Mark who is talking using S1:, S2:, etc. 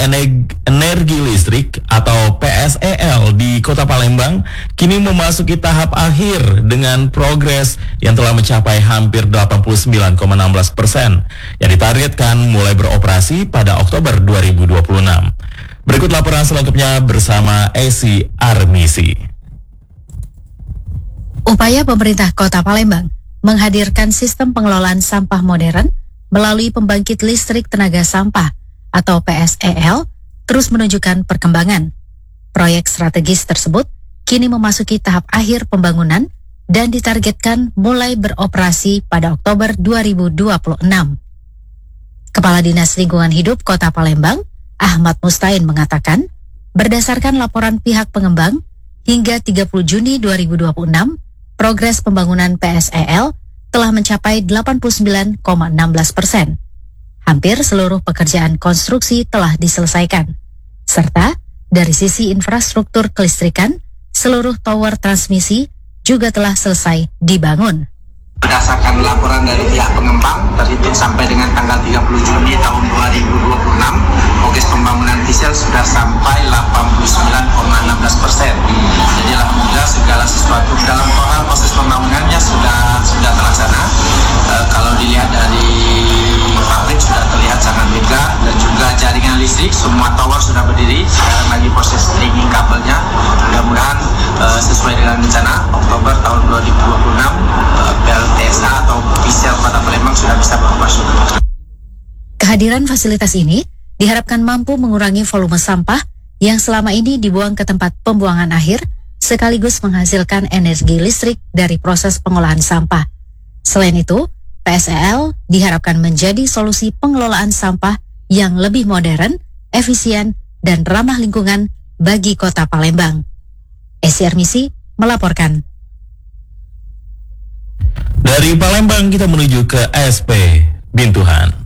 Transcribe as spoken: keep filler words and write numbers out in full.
S1: Eneg- Energi Listrik atau P S E L di Kota Palembang kini memasuki tahap akhir dengan progres yang telah mencapai hampir delapan puluh sembilan koma satu enam persen yang ditargetkan mulai beroperasi pada Oktober dua ribu dua puluh enam. Berikut laporan selengkapnya bersama Esi Armisi.
S2: Upaya pemerintah Kota Palembang menghadirkan sistem pengelolaan sampah modern melalui pembangkit listrik tenaga sampah atau P S E L terus menunjukkan perkembangan. Proyek strategis tersebut kini memasuki tahap akhir pembangunan dan ditargetkan mulai beroperasi pada Oktober dua ribu dua puluh enam. Kepala Dinas Lingkungan Hidup Kota Palembang, Ahmad Mustain mengatakan, berdasarkan laporan pihak pengembang, hingga tiga puluh Juni dua ribu dua puluh enam, progres pembangunan P S E L telah mencapai delapan puluh sembilan koma satu enam persen. Hampir seluruh pekerjaan konstruksi telah diselesaikan. Serta, dari sisi infrastruktur kelistrikan, seluruh tower transmisi juga telah selesai dibangun.
S3: Berdasarkan laporan dari pihak pengembang, terhitung sampai dengan tanggal tiga puluh Juni tahun dua ribu dua puluh enam, progres pembangunan T S E L sudah sampai delapan puluh sembilan koma satu enam persen. Jadi alhamdulillah segala sesuatu dalam total proses pembangunannya sudah sudah terlaksana. E, kalau dilihat dari pabrik sudah terlihat sangat megah, dan juga jaringan listrik semua tower sudah berdiri. Sekarang lagi proses stringing kabelnya. Mudah-mudahan e, sesuai dengan rencana Oktober tahun dua ribu dua puluh enam e, P L T S A atau P S E L Kota Palembang sudah bisa beroperasi.
S2: Kehadiran fasilitas ini diharapkan mampu mengurangi volume sampah yang selama ini dibuang ke tempat pembuangan akhir, sekaligus menghasilkan energi listrik dari proses pengolahan sampah. Selain itu, P S E L diharapkan menjadi solusi pengelolaan sampah yang lebih modern, efisien, dan ramah lingkungan bagi Kota Palembang. Esi Armisi melaporkan.
S1: Dari Palembang kita menuju ke S P Bintuhan.